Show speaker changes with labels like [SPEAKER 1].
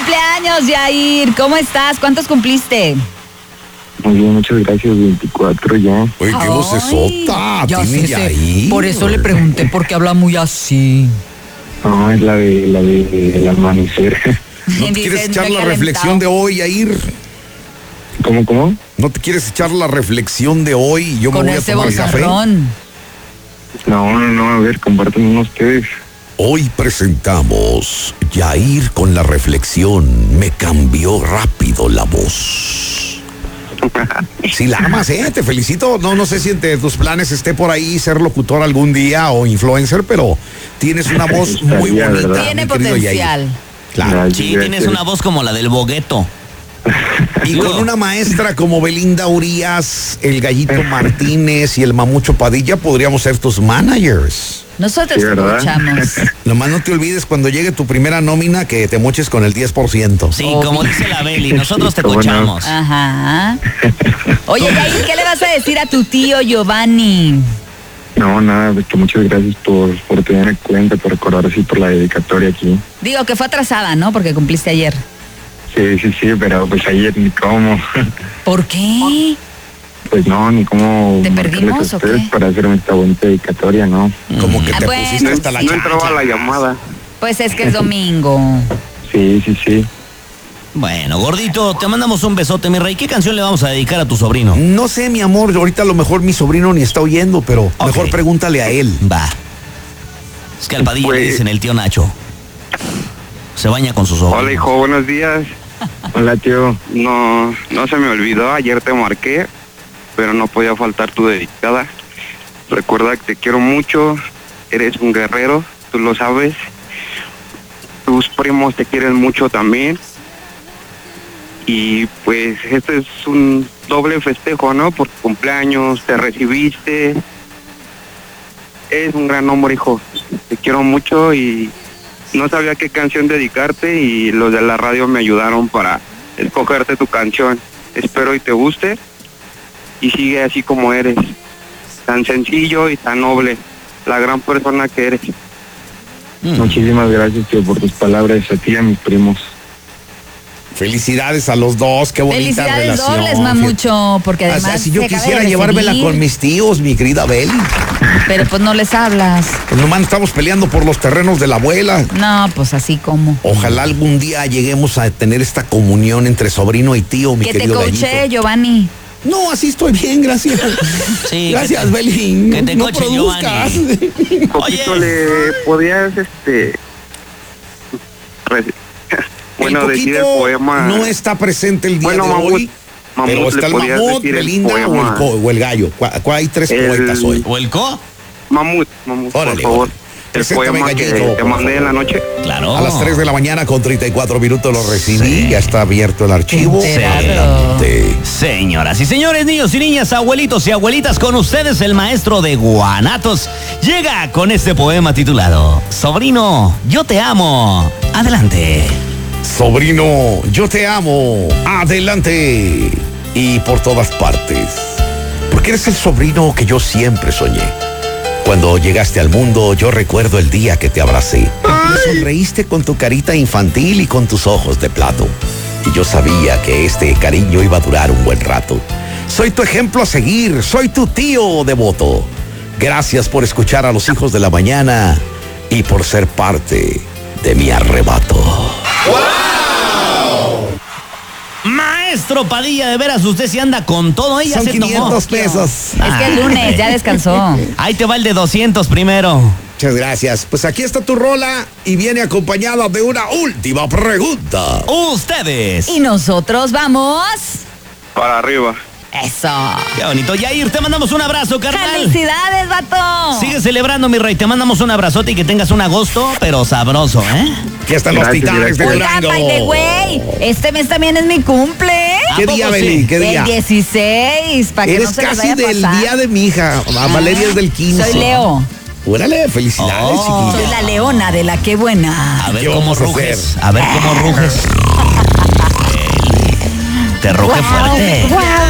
[SPEAKER 1] cumpleaños, Yair! ¿Cómo estás? ¿Cuántos cumpliste?
[SPEAKER 2] Muy bien, muchas gracias, 24 ya.
[SPEAKER 3] Oye, qué vocesota
[SPEAKER 1] Ya
[SPEAKER 3] tiene
[SPEAKER 1] sé,
[SPEAKER 3] Yair.
[SPEAKER 1] por eso le pregunté, porque habla muy así.
[SPEAKER 2] No, es la de el amanecer.
[SPEAKER 3] ¿No te quieres echar la reflexión de hoy, Yair?
[SPEAKER 2] ¿Cómo?
[SPEAKER 3] ¿No te quieres echar la reflexión de hoy? Yo me
[SPEAKER 1] Con
[SPEAKER 3] voy a
[SPEAKER 1] ese
[SPEAKER 3] tomar café.
[SPEAKER 1] bozarrón.
[SPEAKER 2] No, a ver, comparten ustedes.
[SPEAKER 3] Hoy presentamos Yair con la reflexión. Me cambió rápido la voz. Si la amas, te felicito. No sé si entre tus planes esté por ahí ser locutor algún día o influencer, pero tienes una voz muy
[SPEAKER 2] Estaría,
[SPEAKER 3] bonita.
[SPEAKER 2] ¿verdad?
[SPEAKER 1] Tiene
[SPEAKER 3] mi querido
[SPEAKER 1] potencial.
[SPEAKER 3] Yair. Claro.
[SPEAKER 2] Gracias,
[SPEAKER 4] Sí, tienes una voz como la del Bogueto.
[SPEAKER 3] Y con una maestra como Belinda Urias, el Gallito Martínez y el Mamucho Padilla podríamos ser tus managers.
[SPEAKER 1] Nosotros
[SPEAKER 2] Sí,
[SPEAKER 1] te
[SPEAKER 2] ¿verdad?
[SPEAKER 1] escuchamos.
[SPEAKER 3] Nomás no te olvides cuando llegue tu primera nómina que te moches con el 10%.
[SPEAKER 4] Sí, como dice la Beli, nosotros te
[SPEAKER 2] ¿Cómo no?
[SPEAKER 4] cochamos.
[SPEAKER 1] Ajá. Oye, Yair, ¿qué le vas a decir a tu tío Giovanni?
[SPEAKER 2] No, nada, de que muchas gracias por tener en cuenta, por recordar así por la dedicatoria aquí.
[SPEAKER 1] Digo que fue atrasada, ¿no? Porque cumpliste ayer.
[SPEAKER 2] Sí, pero pues ayer ni cómo.
[SPEAKER 1] ¿Por qué?
[SPEAKER 2] Pues no, ni cómo
[SPEAKER 1] ¿Te
[SPEAKER 2] marcarles
[SPEAKER 1] perdimos
[SPEAKER 2] a
[SPEAKER 1] o
[SPEAKER 2] ustedes
[SPEAKER 1] qué?
[SPEAKER 2] para hacerme esta bonita dedicatoria, ¿no?
[SPEAKER 3] Como que te
[SPEAKER 1] bueno.
[SPEAKER 3] pusiste hasta la
[SPEAKER 2] No entraba
[SPEAKER 3] chancla.
[SPEAKER 2] la llamada.
[SPEAKER 1] Pues es que es domingo.
[SPEAKER 2] Sí.
[SPEAKER 4] Bueno, gordito, te mandamos un besote, mi rey. ¿Qué canción le vamos a dedicar a tu sobrino?
[SPEAKER 3] No sé, mi amor, ahorita a lo mejor mi sobrino ni está oyendo, pero
[SPEAKER 4] Ok.
[SPEAKER 3] mejor pregúntale a él.
[SPEAKER 4] Va. Es que al Padilla le
[SPEAKER 2] Pues-
[SPEAKER 4] dicen el tío Nacho. Se baña con sus ojos.
[SPEAKER 5] Hola hijo, buenos días.
[SPEAKER 2] Hola, tío.
[SPEAKER 5] No se me olvidó, ayer te marqué, pero no podía faltar tu dedicada. Recuerda que te quiero mucho, eres un guerrero, tú lo sabes. Tus primos te quieren mucho también. Y pues este es un doble festejo, ¿no? Por tu cumpleaños, te recibiste. Es un gran hombre, hijo. Te quiero mucho y no sabía qué canción dedicarte y los de la radio me ayudaron para escogerte tu canción. Espero y te guste y sigue así como eres, tan sencillo y tan noble, la gran persona que eres.
[SPEAKER 2] Muchísimas gracias, tío, por tus palabras, a ti y a mis primos.
[SPEAKER 3] Felicidades a los dos, qué bonita
[SPEAKER 1] Felicidades
[SPEAKER 3] relación.
[SPEAKER 1] dobles, Mamucho, porque además
[SPEAKER 3] Si yo
[SPEAKER 1] se acaba
[SPEAKER 3] quisiera
[SPEAKER 1] de
[SPEAKER 3] llevármela
[SPEAKER 1] recibir,
[SPEAKER 3] con mis tíos, mi querida Beli.
[SPEAKER 1] pero pues no les hablas.
[SPEAKER 3] Pues nomás estamos peleando por los terrenos de la abuela.
[SPEAKER 1] No, pues así como.
[SPEAKER 3] Ojalá algún día lleguemos a tener esta comunión entre sobrino y tío, mi
[SPEAKER 1] Que te
[SPEAKER 3] querido
[SPEAKER 1] coaché,
[SPEAKER 3] Gallito.
[SPEAKER 1] Giovanni.
[SPEAKER 3] No, así estoy bien, gracias.
[SPEAKER 4] Sí,
[SPEAKER 3] Gracias,
[SPEAKER 4] que te-
[SPEAKER 3] Beli.
[SPEAKER 4] que te
[SPEAKER 3] No
[SPEAKER 4] coche,
[SPEAKER 3] produzcas.
[SPEAKER 5] Poquito
[SPEAKER 4] Oye.
[SPEAKER 5] le podías, bueno,
[SPEAKER 3] el
[SPEAKER 5] decir el
[SPEAKER 3] Coquito
[SPEAKER 5] poema.
[SPEAKER 3] no está presente el día
[SPEAKER 5] Bueno,
[SPEAKER 3] de
[SPEAKER 5] Mamut,
[SPEAKER 3] hoy, pero
[SPEAKER 5] Mamut,
[SPEAKER 3] está
[SPEAKER 5] le
[SPEAKER 3] el
[SPEAKER 5] podías
[SPEAKER 3] Mamut,
[SPEAKER 5] decir el
[SPEAKER 3] Belinda
[SPEAKER 5] poema.
[SPEAKER 3] o el Gallo. ¿Cuál hay tres
[SPEAKER 5] El-
[SPEAKER 3] poetas hoy?
[SPEAKER 4] ¿O el co?
[SPEAKER 5] Mamut,
[SPEAKER 3] Órale,
[SPEAKER 5] por favor.
[SPEAKER 3] órale.
[SPEAKER 5] El
[SPEAKER 3] Preséntame,
[SPEAKER 5] poema que
[SPEAKER 3] Gallito,
[SPEAKER 5] te
[SPEAKER 3] por
[SPEAKER 5] mandé en la noche.
[SPEAKER 4] Claro.
[SPEAKER 3] A las 3 de la mañana con 34 minutos lo recibí. Ya está abierto el archivo.
[SPEAKER 1] Enterado.
[SPEAKER 3] Adelante.
[SPEAKER 4] Señoras y señores, niños y niñas, abuelitos y abuelitas, con ustedes el maestro de Guanatos llega con este poema titulado Sobrino, yo te amo. Adelante.
[SPEAKER 3] Sobrino, yo te amo. Adelante. Y por todas partes. Porque eres el sobrino que yo siempre soñé. Cuando llegaste al mundo, yo recuerdo el día que te abracé. Me sonreíste con tu carita infantil y con tus ojos de plato. Y yo sabía que este cariño iba a durar un buen rato. Soy tu ejemplo a seguir, soy tu tío devoto. Gracias por escuchar a los hijos de la mañana y por ser parte de mi arrebato.
[SPEAKER 4] Maestro Padilla, de veras, usted sí anda con todo. Ella
[SPEAKER 3] Son
[SPEAKER 4] se tomó.
[SPEAKER 3] 500 pesos.
[SPEAKER 1] Es que el lunes ya descansó.
[SPEAKER 4] Ahí te va el de 200 primero.
[SPEAKER 3] Muchas gracias. Pues aquí está tu rola y viene acompañada de una última pregunta.
[SPEAKER 4] Ustedes.
[SPEAKER 1] Y nosotros vamos.
[SPEAKER 5] Para arriba.
[SPEAKER 1] Eso.
[SPEAKER 4] Qué bonito. Yair, te mandamos un abrazo, carnal.
[SPEAKER 1] ¡Felicidades, vato!
[SPEAKER 4] Sigue celebrando, mi rey. Te mandamos un abrazote y que tengas un agosto, pero sabroso, ¿eh?
[SPEAKER 3] Aquí están los
[SPEAKER 2] Gracias,
[SPEAKER 3] titanes de
[SPEAKER 1] Oigan,
[SPEAKER 3] Durango.
[SPEAKER 1] by the way, este mes también es mi cumple.
[SPEAKER 3] ¿Qué
[SPEAKER 4] ¿A
[SPEAKER 3] día,
[SPEAKER 4] poco
[SPEAKER 3] Beli?
[SPEAKER 4] sí?
[SPEAKER 3] ¿Qué día?
[SPEAKER 1] El 16, para que
[SPEAKER 3] Eres
[SPEAKER 1] no se les
[SPEAKER 3] casi
[SPEAKER 1] vaya a
[SPEAKER 3] del
[SPEAKER 1] pasar.
[SPEAKER 3] día de mi hija. Valeria es del 15.
[SPEAKER 1] Soy Leo.
[SPEAKER 3] Órale, felicidades,
[SPEAKER 4] Oh.
[SPEAKER 3] chiquilla.
[SPEAKER 1] Soy la leona de la que buena.
[SPEAKER 4] A ver
[SPEAKER 3] ¿Qué
[SPEAKER 4] cómo
[SPEAKER 3] vamos a
[SPEAKER 4] ruges.
[SPEAKER 3] hacer?
[SPEAKER 4] A ver cómo ruges. Te ruge fuerte.
[SPEAKER 1] Guau.